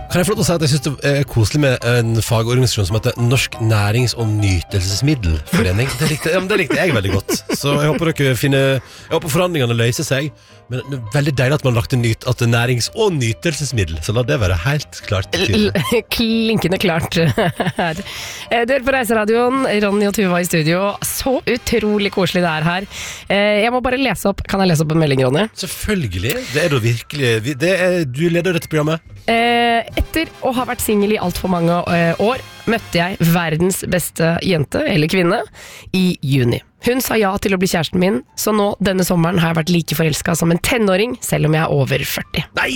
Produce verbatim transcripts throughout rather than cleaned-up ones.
Kan jeg få lov til å si at jeg synes det er koselig med en fagorganisasjon som heter Norsk Nærings- og Nytelsesmiddelforening. Det likte, ja, men det likte jeg veldig godt. Så jeg håper dere finner Jeg håper forhandlingene løser seg. Men det er veldig deilig at man har lagt en nyt at det er nærings- og nytelsesmiddel. Så la det være helt klart. L- Klinkende klart her. Eh, Dere på Reiseradioen, Ronny og Tuva i studio. Så utrolig koselig det er her. Eh, Jeg må bare lese opp. Kan jeg lese opp en melding, Ronny? Selvfølgelig. Det er da virkelig det er, Du leder dette programmet. Eh, Etter å ha vært singel i alt for mange eh, år, møtte jeg verdens beste jente, eller kvinne, i juni. Hun sa ja til å bli kjæresten min, så nå denne sommeren har jeg vært like forelsket som en tenåring, selv om jeg er over førti. Nei!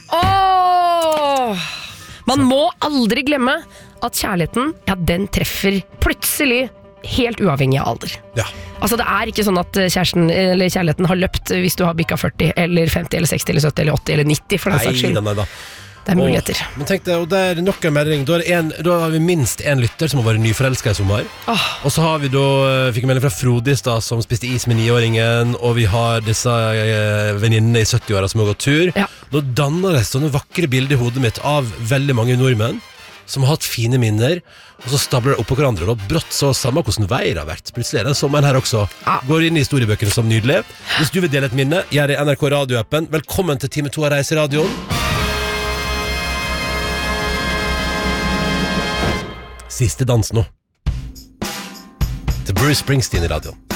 Åh! Man må aldri glemme at kjærligheten, ja, den treffer plutselig helt uavhengig av alder. Ja. Altså det er ikke sånn at kjæresten, eller kjærligheten har løpt hvis du har bikka førti, eller femti, eller seksti, eller sytti, eller åtti, eller nitti, for den saks skyld. Nei, nei, nei. Det er muligheter. Åh, men tenk deg, og det er nok en melding. Da, er det en, da har vi minst en lytter som har vært nyforelsket i sommer. Åh. Og så har vi da, fikk en melding fra Frode i stad som spiste is med niåringen, og vi har disse eh, venninnene i sytti-åra som har gått tur. Ja. Nå danner det sånne vakre bilder i hodet mitt av veldig mange nordmenn som har hatt fine minner, og så stabler det opp på hverandre, og brått så samme hvordan vei det har vært. Plutselig er det sommeren her også. Ja. Går inn i historiebøkene som nydelig. Hvis du vil dele et minne, gjør det i N R K radioappen. Velkommen til time to av Reiseradioen. Siste dans nå. Til Bruce Springsteen i radioen.